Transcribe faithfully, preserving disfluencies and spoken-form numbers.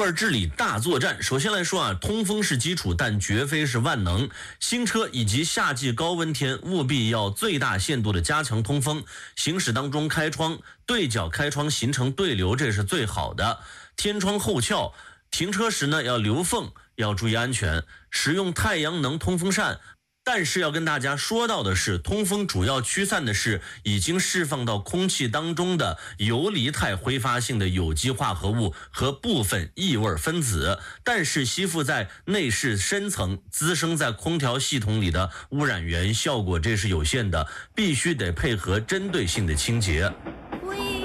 味治理大作战。首先来说啊，通风是基础，但绝非是万能。新车以及夏季高温天，务必要最大限度的加强通风。行驶当中开窗，对角开窗形成对流，这是最好的。天窗后翘，停车时呢要留缝，要注意安全。使用太阳能通风扇。但是要跟大家说到的是，通风主要驱散的是已经释放到空气当中的游离态挥发性的有机化合物和部分异味分子，但是吸附在内饰深层滋生在空调系统里的污染源效果这是有限的，必须得配合针对性的清洁。 喂